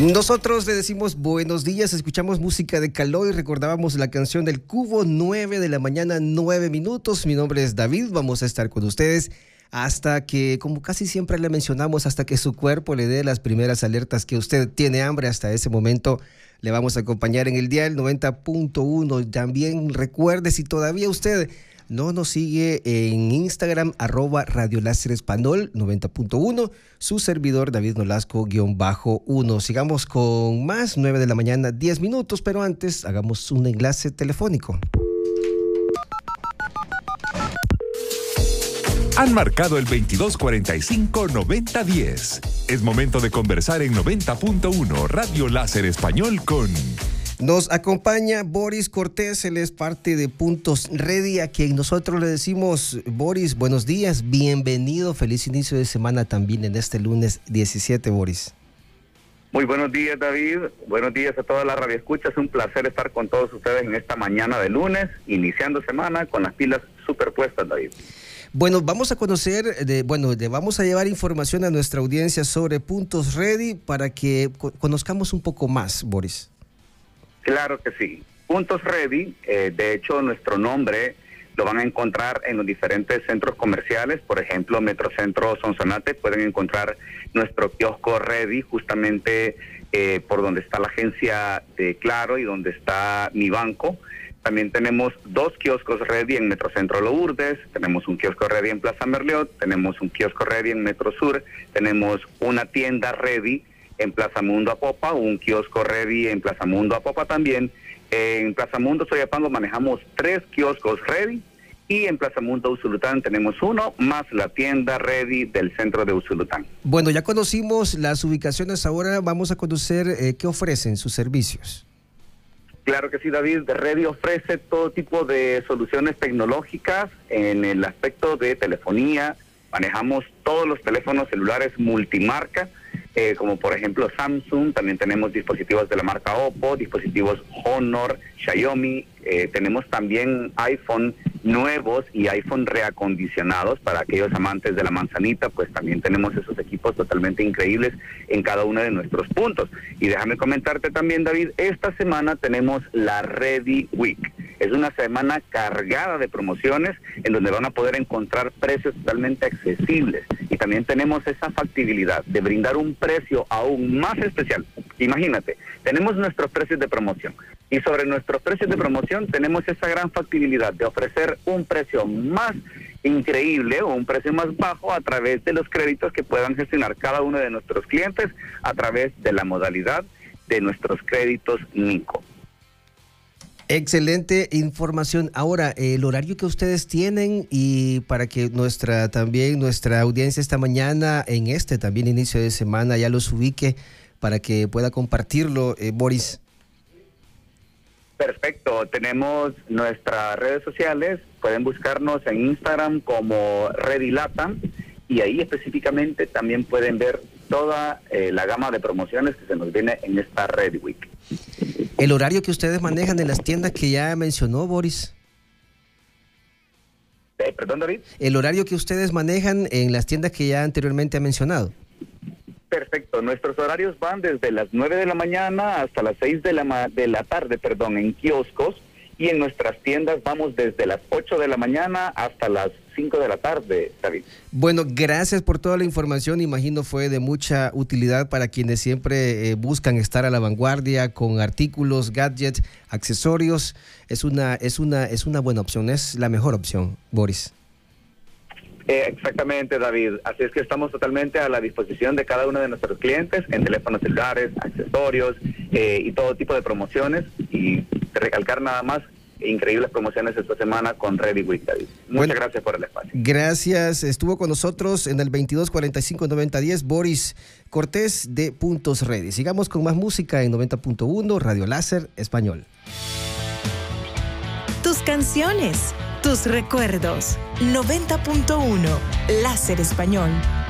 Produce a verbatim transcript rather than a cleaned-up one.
Nosotros le decimos buenos días, escuchamos música de Caló y recordábamos la canción del Cubo, nueve de la mañana, nueve minutos. Mi nombre es David, vamos a estar con ustedes hasta que, como casi siempre le mencionamos, hasta que su cuerpo le dé las primeras alertas que usted tiene hambre. Hasta ese momento le vamos a acompañar en el dial noventa punto uno. También recuerde, si todavía usted no nos sigue en Instagram, arroba Radio Láser Español noventa punto uno, su servidor David Nolasco guión bajo uno. Sigamos con más, nueve de la mañana, diez minutos, pero antes hagamos un enlace telefónico. Han marcado el veintidós cuarenta y cinco noventa diez. Es momento de conversar en noventa punto uno Radio Láser Español con... Nos acompaña Boris Cortés, él es parte de Puntos Ready, a quien nosotros le decimos, Boris, buenos días, bienvenido, feliz inicio de semana también en este lunes diecisiete, Boris. Muy buenos días, David, buenos días a toda la radioescucha, es un placer estar con todos ustedes en esta mañana de lunes, iniciando semana con las pilas superpuestas, David. Bueno, vamos a conocer, de, bueno, le vamos a llevar información a nuestra audiencia sobre Puntos Ready para que co- conozcamos un poco más, Boris. Claro que sí. Puntos Ready, eh, de hecho nuestro nombre lo van a encontrar en los diferentes centros comerciales, por ejemplo Metrocentro Sonsonate, pueden encontrar nuestro kiosco Ready justamente eh, por donde está la agencia de Claro y donde está mi banco. También tenemos dos kioscos Ready en Metrocentro Lourdes, tenemos un kiosco Ready en Plaza Merliot, tenemos un kiosco Ready en Metro Sur, tenemos una tienda Ready en Plaza Mundo Apopa, un kiosco Ready en Plaza Mundo Apopa también. En Plaza Mundo Soyapango manejamos tres kioscos Ready y en Plaza Mundo Usulután tenemos uno, más la tienda Ready del centro de Usulután. Bueno, ya conocimos las ubicaciones, ahora vamos a conocer eh, qué ofrecen sus servicios. Claro que sí, David. Ready ofrece todo tipo de soluciones tecnológicas en el aspecto de telefonía. Manejamos todos los teléfonos celulares multimarca, eh, como por ejemplo Samsung. También tenemos dispositivos de la marca Oppo, dispositivos Honor, Xiaomi. Eh, tenemos también iPhone nuevos y iPhone reacondicionados para aquellos amantes de la manzanita, pues también tenemos esos equipos totalmente increíbles en cada uno de nuestros puntos. Y déjame comentarte también, David, esta semana tenemos la Ready Week. Es una semana cargada de promociones en donde van a poder encontrar precios totalmente accesibles. Y también tenemos esa factibilidad de brindar un precio aún más especial. Imagínate, tenemos nuestros precios de promoción. Y sobre nuestros precios de promoción tenemos esa gran factibilidad de ofrecer un precio más increíble o un precio más bajo a través de los créditos que puedan gestionar cada uno de nuestros clientes a través de la modalidad de nuestros créditos Nico. Excelente información. Ahora, el horario que ustedes tienen y para que nuestra también nuestra audiencia esta mañana, en este también inicio de semana, ya los ubique para que pueda compartirlo, eh, Boris. Perfecto, tenemos nuestras redes sociales, pueden buscarnos en Instagram como Ready Latam y ahí específicamente también pueden ver toda eh, la gama de promociones que se nos viene en esta Ready Week. El horario que ustedes manejan en las tiendas que ya mencionó, Boris. Eh, perdón, David. El horario que ustedes manejan en las tiendas que ya anteriormente ha mencionado. Perfecto, nuestros horarios van desde las nueve de la mañana hasta las seis de la, ma- de la tarde, perdón, en kioscos, y en nuestras tiendas vamos desde las ocho de la mañana hasta las cinco de la tarde, David. Bueno, gracias por toda la información, imagino fue de mucha utilidad para quienes siempre eh, buscan estar a la vanguardia con artículos, gadgets, accesorios. Es una, es una, es una buena opción, es la mejor opción, Boris. Eh, exactamente, David. Así es que estamos totalmente a la disposición de cada uno de nuestros clientes en teléfonos celulares, accesorios eh, y todo tipo de promociones. Y recalcar nada más, increíbles promociones esta semana con Ready Week, David. Muchas bueno, gracias por el espacio. Gracias. Estuvo con nosotros en el veintidós cuarenta y cinco noventa diez Boris Cortés de Puntos Ready. Sigamos con más música en noventa punto uno Radio Láser Español. Tus canciones, tus recuerdos. noventa punto uno Láser Español.